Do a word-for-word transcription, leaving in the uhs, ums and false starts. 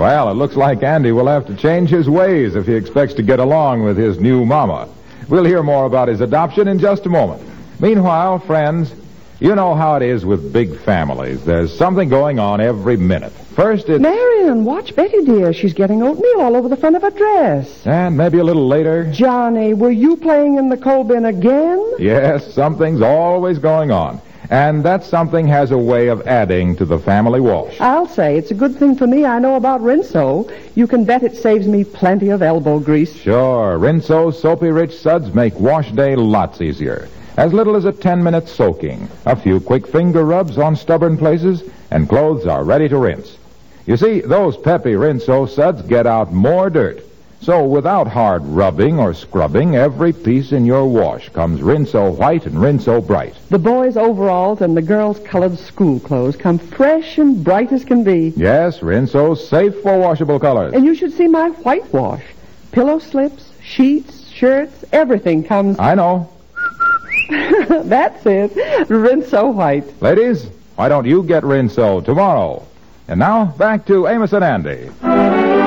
Well, it looks like Andy will have to change his ways if he expects to get along with his new mama. We'll hear more about his adoption in just a moment. Meanwhile, friends, you know how it is with big families. There's something going on every minute. First, it's... Marion, watch Betty, dear. She's getting oatmeal all over the front of her dress. And maybe a little later... Johnny, were you playing in the coal bin again? Yes, something's always going on. And that something has a way of adding to the family wash. I'll say, it's a good thing for me I know about Rinso. You can bet it saves me plenty of elbow grease. Sure, Rinso's soapy-rich suds make wash day lots easier. As little as a ten-minute soaking, a few quick finger rubs on stubborn places, and clothes are ready to rinse. You see, those peppy Rinso suds get out more dirt. So without hard rubbing or scrubbing, every piece in your wash comes Rinso white and Rinso bright. The boys' overalls and the girls' colored school clothes come fresh and bright as can be. Yes, Rinso's safe for washable colors. And you should see my whitewash. Pillow slips, sheets, shirts, everything comes... I know. That's it. Rinso white. Ladies, why don't you get Rinso tomorrow? And now, back to Amos and Andy.